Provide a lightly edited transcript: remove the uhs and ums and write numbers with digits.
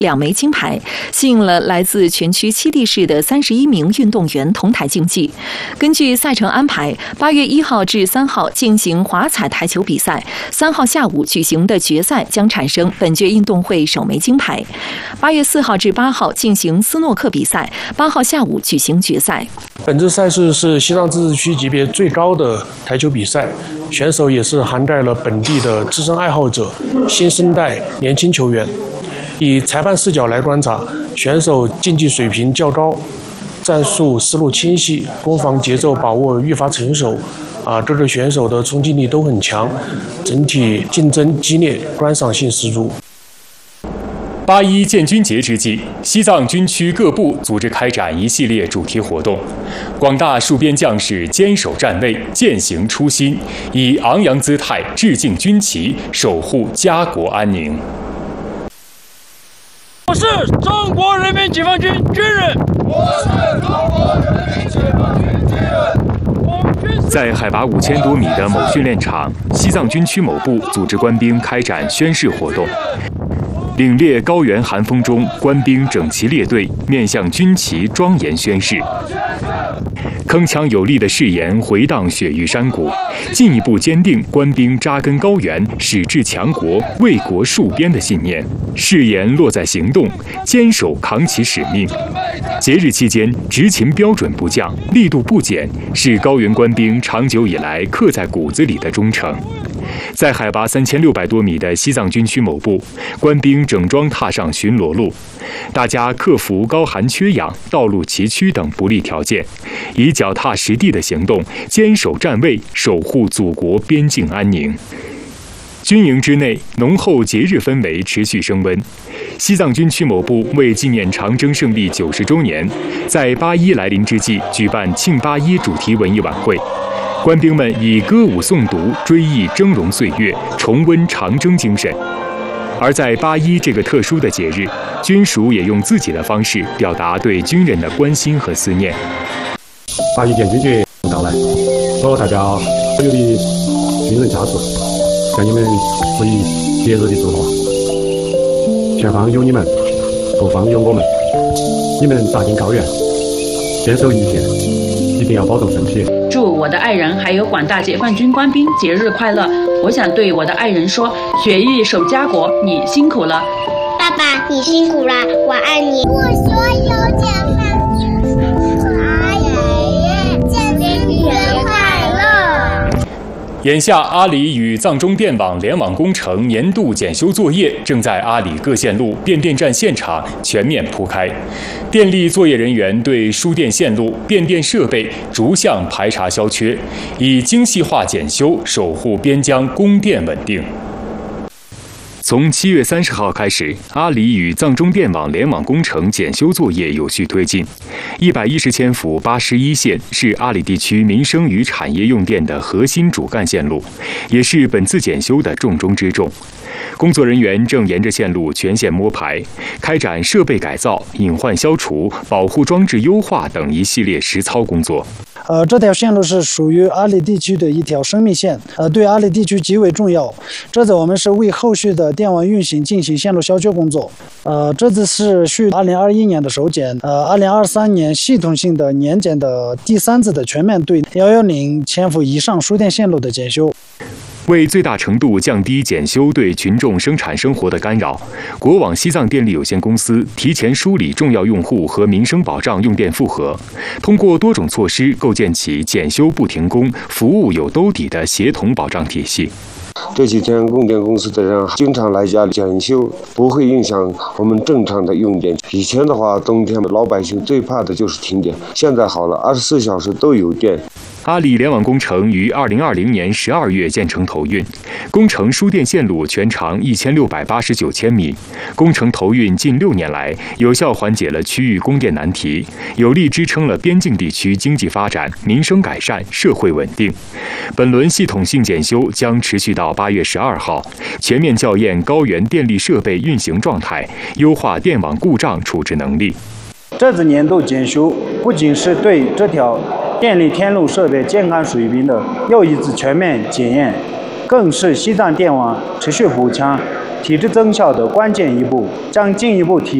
2枚金牌，吸引了来自全区7地市的31名运动员同台竞技。根据赛程安排，8月1号至3号进行华彩台球比赛，3号下午举行的决赛将产生本届运动会首枚金牌。8月4号至8号进行斯诺克比赛，8号下午举行决赛。 本次赛事是西藏自治区级别最高的台球比赛，选手也是涵盖了本地的资深爱好者、新生代年轻球员。以裁判视角来观察，选手竞技水平较高，战术思路清晰，攻防节奏把握愈发成熟。各个选手的冲击力都很强，整体竞争激烈，观赏性十足。 8·1建军节之际，西藏军区各部组织开展一系列主题活动，广大戍边将士坚守站位，践行初心，以昂扬姿态致敬军旗，守护家国安宁。 我是中国人民解放军军人。我是中国人民解放军军人。 在海拔5000多米的某训练场，西藏军区某部组织官兵开展宣誓活动。凛冽高原寒风中，官兵整齐列队，面向军旗庄严宣誓。铿锵有力的誓言回荡雪域山谷，进一步坚定官兵扎根高原、矢志强国、为国戍边的信念。誓言落在行动，坚守扛起使命。节日期间，执勤标准不降，力度不减，是高原官兵长久以来刻在骨子里的忠诚。在海拔3600多米的西藏军区某部，官兵整装踏上巡逻路，大家克服高寒缺氧、道路崎岖等不利条件，以脚踏实地的行动，坚守站位，守护祖国边境安宁。军营之内，浓厚节日氛围持续升温。西藏军区某部为纪念长征胜利90周年，在8·1来临之际，举办庆8·1主题文艺晚会。官兵们以歌舞诵读追忆峥嵘岁月，重温长征精神。而在8·1这个特殊的节日，军属也用自己的方式表达对军人的关心和思念。 8·1建军节到来，我代表所有的军人家属，向你们致以节日的祝贺。前方有你们，后方有我们。你们扎进高原，坚守一线，一定要保重身体。 祝我的爱人还有广大解放军官兵节日快乐！我想对我的爱人说：雪域守家国，你辛苦了。 爸爸，你辛苦了，我爱你。我所有解放军建军节快乐！ 眼下，阿里与藏中电网联网工程年度检修作业正在阿里各线路变电站现场全面铺开。电力作业人员对输电线路、变电设备逐项排查消缺，以精细化检修守护边疆供电稳定。从7月30号开始，阿里与藏中电网联网工程检修作业有序推进。110千伏81线是阿里地区民生与产业用电的核心主干线路，也是本次检修的重中之重。工作人员正沿着线路全线摸排，开展设备改造、隐患消除、保护装置优化等一系列实操工作。 这条线路是属于阿里地区的一条生命线，对阿里地区极为重要。这次我们是为后续的电网运行进行线路消缺工作。这次是续2021年的首检，2023年系统性的年检的第3次的全面对110千伏以上输电线路的检修。 为最大程度降低检修对群众生产生活的干扰，国网西藏电力有限公司提前梳理重要用户和民生保障用电负荷，通过多种措施构建起检修不停工、服务有兜底的协同保障体系。 这几天供电公司的人经常来家里检修，不会影响我们正常的用电。以前的话，冬天老百姓最怕的就是停电，现在好了，24小时都有电。 阿里联网工程于2020年12月建成投运，工程输电线路全长1689千米。工程投运近6年来，有效缓解了区域供电难题，有力支撑了边境地区经济发展、民生改善、社会稳定。本轮系统性检修将持续到8月12号，全面校验高原电力设备运行状态，优化电网故障处置能力。 这次年度检修不仅是对这条电力天路设备健康水平的又一次全面检验，更是西藏电网持续补强体制增效的关键一步，将进一步提